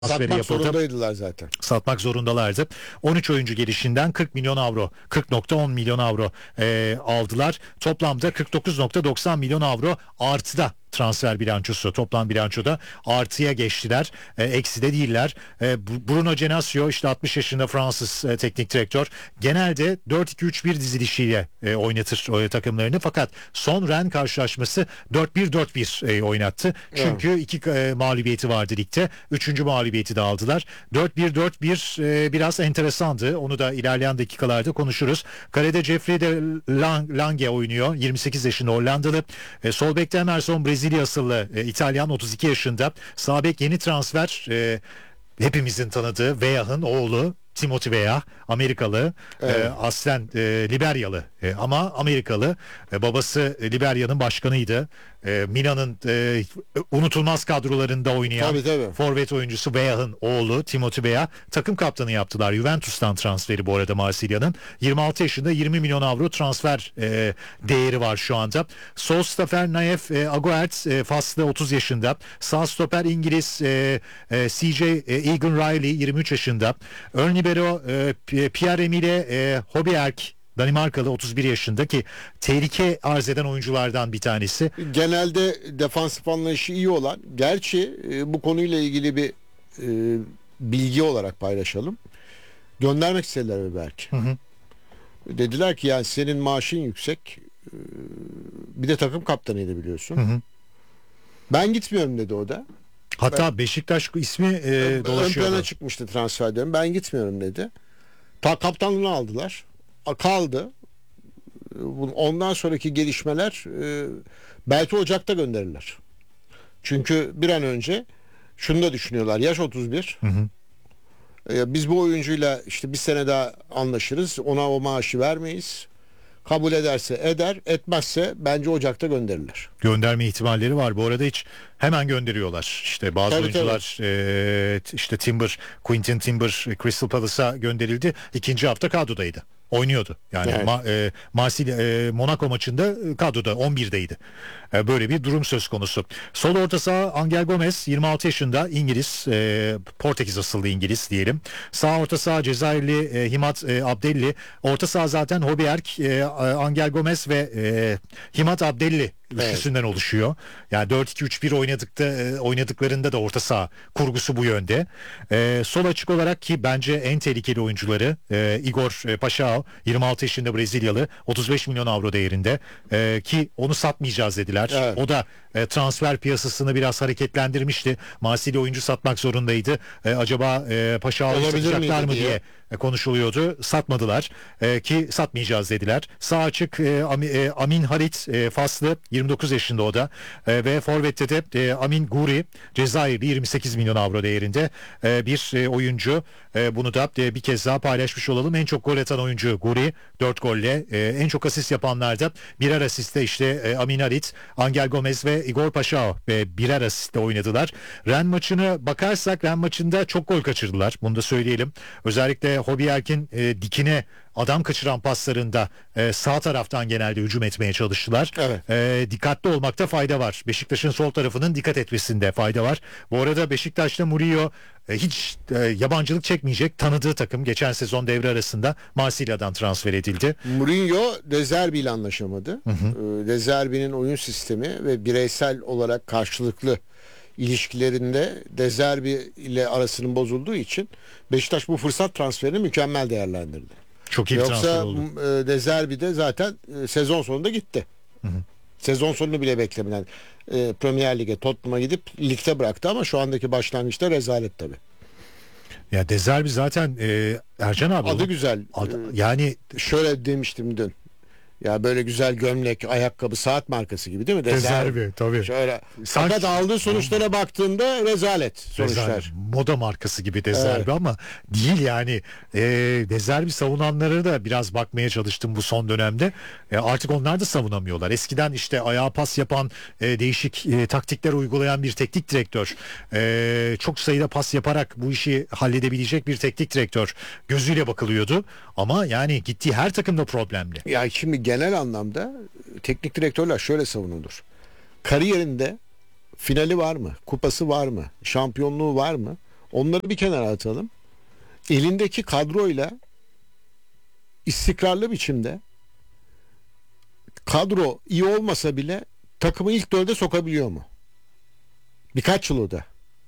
transferi Satmak yapıldı. zorundaydılar zaten. Satmak zorundalardı. 13 oyuncu gelişinden 40 milyon avro, 40,10 milyon avro aldılar. Toplamda 49,90 milyon avro artıda transfer bilançosu. Toplam bilançoda artıya geçtiler. Ekside değiller. Bruno Genesio işte 60 yaşında Fransız teknik direktör. Genelde 4-2-3-1 dizilişiyle oynatır takımlarını. Fakat son Rennes karşılaşması 4-1-4-1 oynattı. Çünkü iki mağlubiyeti vardı ligde. Üçüncü mağlubiyeti de aldılar. 4-1-4-1 biraz enteresandı. Onu da ilerleyen dakikalarda konuşuruz. Kalede Jeffrey de Lange oynuyor. 28 yaşında Hollandalı. Sol bekte Emerson Brezilya asıllı İtalyan 32 yaşında. Sağ bek yeni transfer. Hepimizin tanıdığı Weah'ın oğlu Timothy Weah, Amerikalı, aslen Liberyalı ama Amerikalı. Babası Liberya'nın başkanıydı. Milan'ın unutulmaz kadrolarında oynayan forvet oyuncusu Weah'ın oğlu Timothy Weah takım kaptanı yaptılar. Juventus'tan transferi bu arada Marsilya'nın. 26 yaşında 20 milyon avro transfer değeri var şu anda. Sol stoper Naef Aguert Faslı 30 yaşında. Sağ stoper İngiliz CJ Egan Riley 23 yaşında. Ön libero Pierre-Emile Højbjerg Danimarkalı 31 yaşında ki tehlike arz eden oyunculardan bir tanesi. Genelde defansif anlayışı iyi olan, gerçi bu konuyla ilgili bir bilgi olarak paylaşalım. Göndermek istediler Højbjerg. Dediler ki yani senin maaşın yüksek, bir de takım kaptanıydı biliyorsun. Ben gitmiyorum dedi o da. Hatta Beşiktaş ismi dolaşıyordu. Ön plana çıkmıştı transfer dönemi. Ben gitmiyorum dedi. Kaptanlığını aldılar. Kaldı. Ondan sonraki gelişmeler belki Ocak'ta gönderirler. Çünkü bir an önce şunu da düşünüyorlar. Yaş 31. Biz bu oyuncuyla işte bir sene daha anlaşırız. Ona o maaşı vermeyiz. Kabul ederse eder, etmezse bence Ocak'ta gönderirler. Gönderme ihtimalleri var. Bu arada hiç hemen gönderiyorlar. İşte bazı oyuncular işte Quentin Timber Crystal Palace'a gönderildi. İkinci hafta kadrodaydı. Oynuyordu. Yani Marsilya Monaco maçında kadroda 11'deydi. Böyle bir durum söz konusu. Sol orta saha Angel Gomez 26 yaşında İngiliz, Portekiz asıllı İngiliz diyelim. Sağ orta saha Cezayirli Himat Abdelli. Orta saha zaten Højbjerg, Angel Gomez ve Himat Abdelli üçlüsünden oluşuyor. Yani 4-2-3-1 oynadıklarında da orta saha kurgusu bu yönde. Sol açık olarak ki bence en tehlikeli oyuncuları Igor Paşao 26 yaşında Brezilyalı 35 milyon avro değerinde ki onu satmayacağız dediler. Evet. O da transfer piyasasını biraz hareketlendirmişti. Marsilya oyuncu satmak zorundaydı. Acaba Paşao'yu satacaklar mı diye konuşuluyordu. Satmadılar ki satmayacağız dediler. Sağ açık Amin Halit Faslı 29 yaşında o da ve forvette de Amin Guri Cezayirli 28 milyon avro değerinde bir oyuncu. Bunu da bir kez daha paylaşmış olalım. En çok gol atan oyuncu Guri 4 golle. En çok asist yapanlarda birer asiste işte Amin Halit, Angel Gomez ve Igor Paşao birer asiste oynadılar. Rennes maçına bakarsak Rennes maçında çok gol kaçırdılar. Bunu da söyleyelim. Özellikle Højbjerg'in dikine adam kaçıran paslarında sağ taraftan genelde hücum etmeye çalıştılar. Evet. Dikkatli olmakta fayda var. Beşiktaş'ın sol tarafının dikkat etmesinde fayda var. Bu arada Beşiktaş'ta Murillo hiç yabancılık çekmeyecek tanıdığı takım. Geçen sezon devre arasında Marsilya'dan transfer edildi. Mourinho De Zerbi ile anlaşamadı. De Zerbi'nin oyun sistemi ve bireysel olarak karşılıklı ilişkilerinde De Zerbi ile arasının bozulduğu için Beşiktaş bu fırsat transferini mükemmel değerlendirdi. Çok iyi bir transfer oldu. Yoksa De Zerbi de zaten sezon sonunda gitti. Sezon sonunu bile beklemeden Premier Lig'e Tottenham'a gidip ligde bıraktı ama şu andaki başlangıçta rezalet tabii. Ya De Zerbi zaten Ercan abi adı güzel. Yani şöyle demiştim dün. Ya böyle güzel gömlek, ayakkabı, saat markası gibi değil mi? De Zerbi tabii. Şöyle. Fakat aldığı sonuçlara baktığında rezalet sonuçlar. Moda markası gibi De Zerbi ama değil yani. De Zerbi savunanlara da biraz bakmaya çalıştım bu son dönemde. Artık onlar da savunamıyorlar. Eskiden işte ayağa pas yapan değişik taktikler uygulayan bir teknik direktör. Çok sayıda pas yaparak bu işi halledebilecek bir teknik direktör gözüyle bakılıyordu. Ama yani gittiği her takımda problemli. Ya şimdi genel anlamda teknik direktörler şöyle savunulur. Kariyerinde finali var mı? Kupası var mı? Şampiyonluğu var mı? Onları bir kenara atalım. Elindeki kadroyla istikrarlı biçimde, kadro iyi olmasa bile takımı ilk 4'e sokabiliyor mu? Birkaç yıl o da.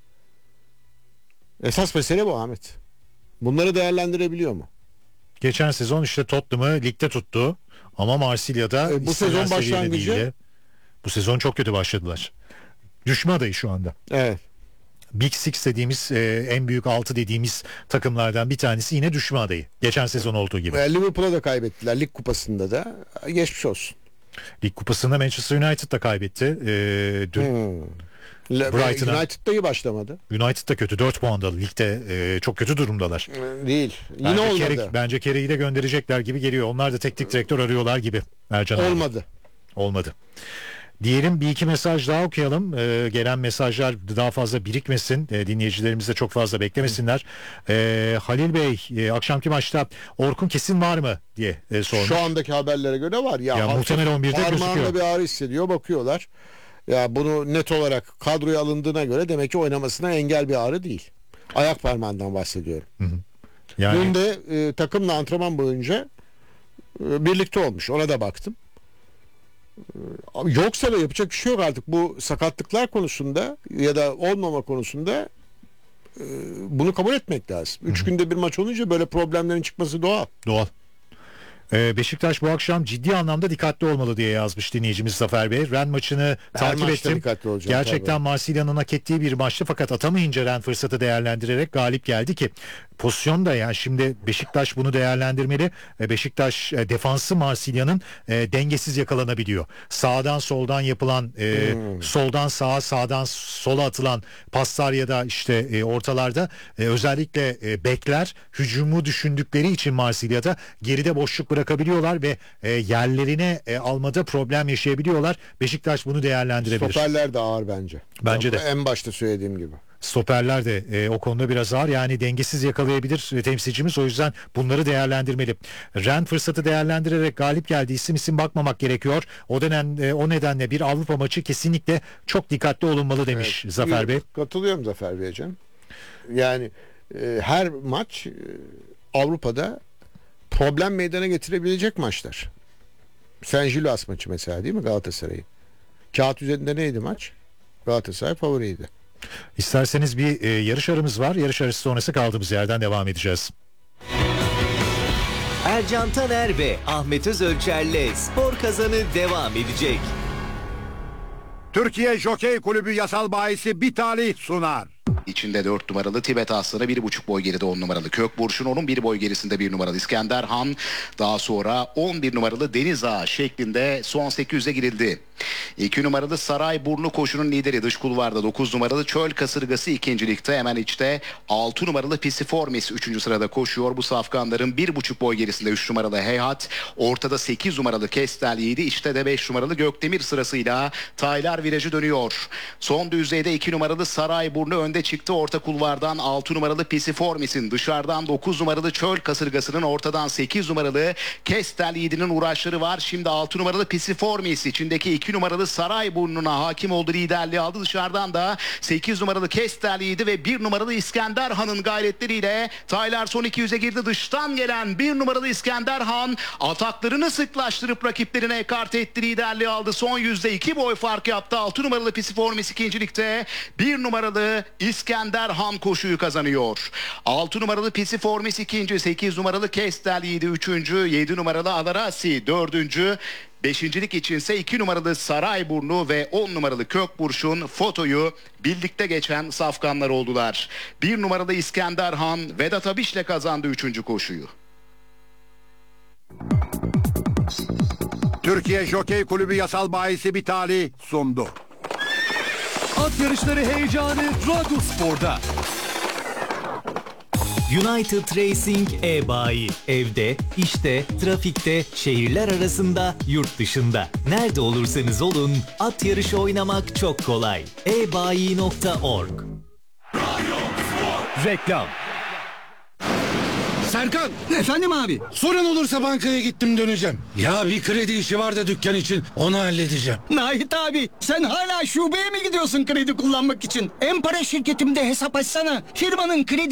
Esas mesele bu Ahmet. Bunları değerlendirebiliyor mu? Geçen sezon işte Tottenham'ı ligde tuttu ama Marsilya'da bu sezon başlangıcı bu sezon çok kötü başladılar. Düşme adayı şu anda. Evet. Big Six dediğimiz en büyük 6 dediğimiz takımlardan bir tanesi yine düşme adayı. Geçen sezon olduğu gibi. Liverpool'a da kaybettiler. Lig kupasında da. Geçmiş olsun. Lig kupasında Manchester United da kaybetti. Dün Brighton'a. United da iyi başlamadı. United da kötü. 4 puanda ligde çok kötü durumdalar. Değil. Yine olmadı. Bence Kerry'i de gönderecekler gibi geliyor. Onlar da teknik direktör arıyorlar gibi. Ercan Olmadı. Abi. Olmadı. Diyelim bir iki mesaj daha okuyalım. Gelen mesajlar daha fazla birikmesin. Dinleyicilerimiz de çok fazla beklemesinler. Halil Bey akşamki maçta Orkun kesin var mı diye sormuş. Şu andaki haberlere göre var. Ya muhtemelen 11'de gözüküyor. Parmağında bir ağrı hissediyor. Bakıyorlar. Ya bunu net olarak kadroya alındığına göre demek ki oynamasına engel bir ağrı değil. Ayak parmağından bahsediyorum. Hı hı. Yani... Dün de takımla antrenman boyunca birlikte olmuş. Ona da baktım. Yoksa da yapacak bir şey yok artık. Bu sakatlıklar konusunda ya da olmama konusunda bunu kabul etmek lazım. 3 günde bir maç olunca böyle problemlerin çıkması doğal. Doğal. Beşiktaş bu akşam ciddi anlamda dikkatli olmalı diye yazmış dinleyicimiz Zafer Bey. Ren maçını takip ettim. Gerçekten Marsilya'nın hak ettiği bir maçtı fakat atamayınca Ren fırsatı değerlendirerek galip geldi ki pozisyon da yani şimdi Beşiktaş bunu değerlendirmeli. Beşiktaş defansı Marsilya'nın dengesiz yakalanabiliyor. Sağdan soldan yapılan soldan sağa sağdan sola atılan paslar ya da işte ortalarda özellikle bekler hücumu düşündükleri için Marsilya'da geride boşluk bırakabiliyorlar ve yerlerine almada problem yaşayabiliyorlar. Beşiktaş bunu değerlendirebilir. Stoperler de ağır bence. Bence de. En başta söylediğim gibi. Stoperler de o konuda biraz ağır. Yani dengesiz yakalayabilir temsilcimiz. O yüzden bunları değerlendirmeli. Ren fırsatı değerlendirerek galip geldi. İsim bakmamak gerekiyor. O nedenle bir Avrupa maçı kesinlikle çok dikkatli olunmalı demiş Zafer Bey. Katılıyorum Zafer Beyciğim. Yani her maç Avrupa'da problem meydana getirebilecek maçlar. Saint Gilloise maçı mesela değil mi Galatasaray'ın? Kağıt üzerinde neydi maç? Galatasaray favoriydi. İsterseniz bir yarış aramız var. Yarış arası sonrası kaldığımız yerden devam edeceğiz. Ercan Taner ve Ahmet Özölçer'le Spor Kazanı devam edecek. Türkiye Jokey Kulübü yasal bahisi bir talih sunar. İçinde 4 numaralı Tibet Aslanı, 1,5 boy geride 10 numaralı Kökburç'un, onun 1 boy gerisinde 1 numaralı İskender Han, daha sonra 11 numaralı Deniz Ağa şeklinde son 800'e girildi. 2 numaralı Sarayburnu koşunun lideri dış kulvarda, 9 numaralı Çöl Kasırgası ikincilikte, hemen içte 6 numaralı Pisiformis 3. sırada koşuyor. Bu safkanların 1,5 boy gerisinde 3 numaralı Heyhat, ortada 8 numaralı Kestel Yiğidi, içte de 5 numaralı Gökdemir sırasıyla Taylar virajı dönüyor. Son düzeyde 2 numaralı Sarayburnu önde çıktı. Orta kulvardan 6 numaralı Pisiformis'in, dışarıdan 9 numaralı Çöl Kasırgası'nın, ortadan 8 numaralı Kestel Yiğidi'nin uğraşları var. Şimdi 6 numaralı Pisiformis içindeki 2 numaralı Sarayburnu'na hakim oldu, liderliği aldı. Dışarıdan da 8 numaralı Kestel Yiğidi ve 1 numaralı İskender Han'ın gayretleriyle Taylar son 200'e girdi. Dıştan gelen 1 numaralı İskender Han ataklarını sıklaştırıp rakiplerine ekarte etti, liderliği aldı. Son yüzde 2 boy fark yaptı. 6 numaralı Pisiformis ikincilikte, 1 numaralı İskender Han koşuyu kazanıyor. 6 numaralı Pisiformis ikinci, 8 numaralı Kestel Yiğidi üçüncü, 7 numaralı Alarasi dördüncü. Beşincilik içinse 2 numaralı Sarayburnu ve 10 numaralı Kökburç'un fotoyu birlikte geçen safkanlar oldular. 1 numaralı İskender Han Vedat Abiş'le kazandı 3. koşuyu. Türkiye Jokey Kulübü yasal bahisi bir talih sundu. At yarışları heyecanı Radyo Spor'da. United Racing e-bayi. Evde, işte, trafikte, şehirler arasında, yurt dışında. Nerede olursanız olun, at yarışı oynamak çok kolay. ebayi.org. Reklam. Serkan, Efendim abi. sorun olursa bankaya gittim döneceğim. Ya bir kredi işi var da dükkan için, onu halledeceğim. Nahit abi sen hala şubeye mi gidiyorsun kredi kullanmak için? Empara şirketimde hesap açsana. Firmanın kredi